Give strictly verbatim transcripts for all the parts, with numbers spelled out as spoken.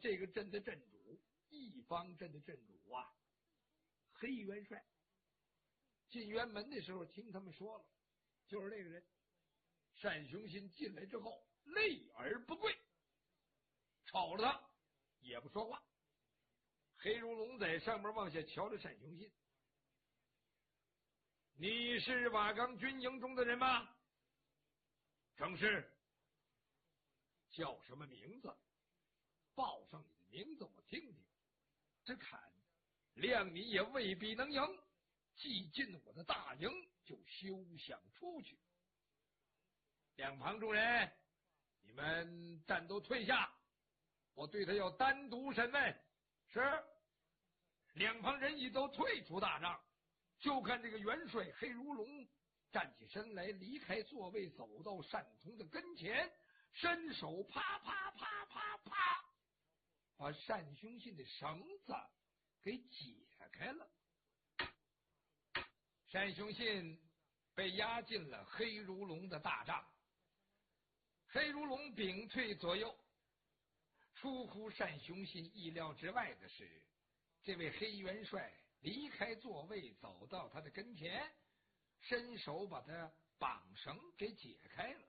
这个镇的镇主，一方镇的镇主啊，黑元帅。进辕门的时候听他们说了，就是那个人。单雄信进来之后泪而不跪，瞅着他也不说话。黑如龙在上面往下瞧着单雄信，你是瓦岗军营中的人吗？正是。叫什么名字？报上你的名字我听听。只看谅你也未必能赢，既进我的大营就休想出去。两旁众人，你们战斗退下，我对他要单独审问。是。两旁人一都退出大帐，就看这个元帅黑如龙站起身来，离开座位，走到单童的跟前，伸手啪啪啪啪啪，把单雄信的绳子给解开了。单雄信被押进了黑如龙的大帐。黑如龙屏退左右，出乎单雄信意料之外的是，这位黑元帅离开座位，走到他的跟前，伸手把他绑绳给解开了。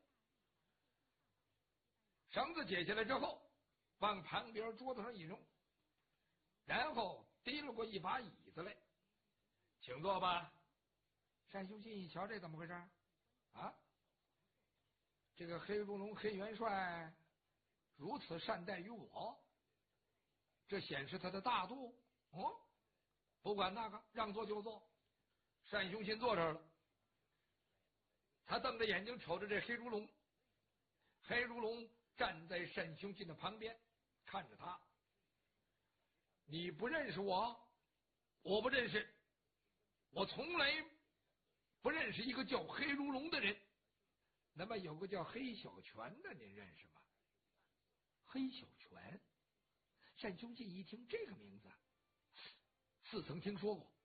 绳子解下来之后，往旁边桌子上一扔，然后提了过一把椅子来，请坐吧。单雄信一瞧，这怎么回事啊？这个黑如龙黑元帅如此善待于我，这显示他的大度。哦，不管那个，让座就坐。单雄信坐这儿了，他瞪着眼睛瞅着这黑如龙。黑如龙站在单雄信的旁边，看着他。你不认识我？我不认识，我从来不认识一个叫黑如龙的人。那么有个叫黑小泉的，您认识吗？黑小泉。单雄信一听这个名字，似曾听说过。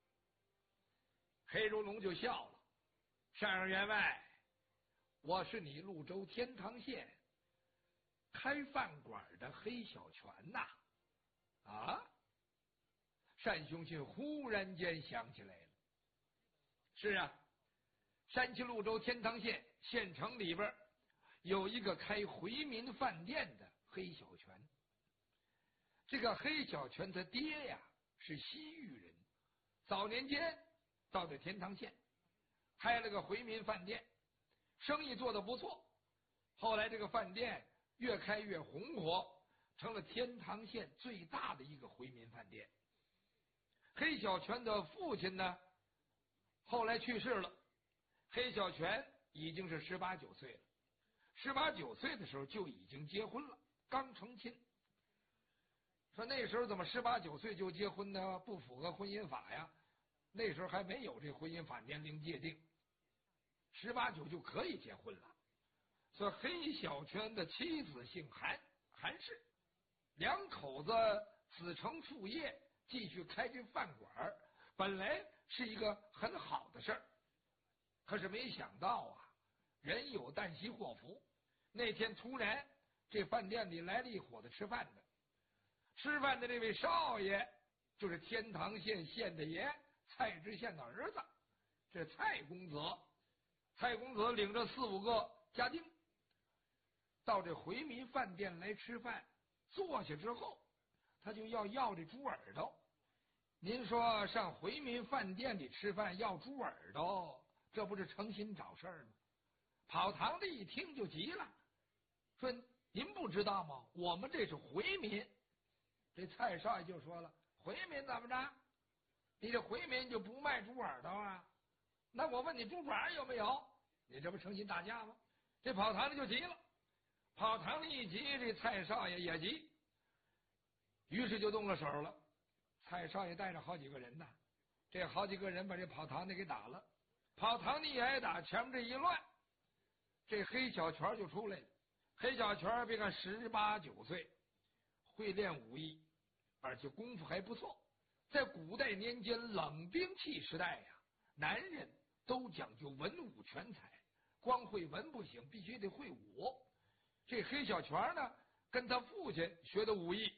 黑如龙就笑了，单上员外，我是你潞州天堂县开饭馆的黑小泉呐。啊！单雄信忽然间想起来了，是啊，山西潞州天堂县县城里边有一个开回民饭店的黑小泉。这个黑小泉他爹呀是西域人，早年间到这天堂县开了个回民饭店，生意做得不错。后来这个饭店越开越红火，成了天堂县最大的一个回民饭店。黑小泉的父亲呢后来去世了，黑小泉已经是十八九岁了，十八九岁的时候就已经结婚了，刚成亲。说那时候怎么十八九岁就结婚呢？不符合婚姻法呀。那时候还没有这婚姻法年龄界定，十八九就可以结婚了。所以黑小泉的妻子姓韩，韩氏，两口子子承父业，继续开这饭馆，本来是一个很好的事儿。可是没想到啊，人有旦夕祸福。那天突然这饭店里来了一伙子吃饭的，吃饭的这位少爷就是天堂县县的爷蔡知县的儿子，这蔡公子。蔡公子领着四五个家丁到这回民饭店来吃饭，坐下之后他就要要这猪耳朵。您说上回民饭店里吃饭要猪耳朵，这不是诚心找事儿吗？跑堂的一听就急了，说您不知道吗？我们这是回民。这蔡少爷就说了，回民怎么着？你这回民就不卖猪耳朵啊？那我问你猪爪有没有？你这不诚心打架吗？这跑堂的就急了，跑堂的一急，这蔡少爷也急，于是就动了手了。蔡少爷带着好几个人呢，这好几个人把这跑堂的给打了。跑堂的一挨打，前面这一乱，这黑小泉就出来了。黑小泉别看十八九岁，会练武艺，而且功夫还不错。在古代年间冷兵器时代呀，男人都讲究文武全才，光会文不行，必须得会武。这黑小泉呢，跟他父亲学的武艺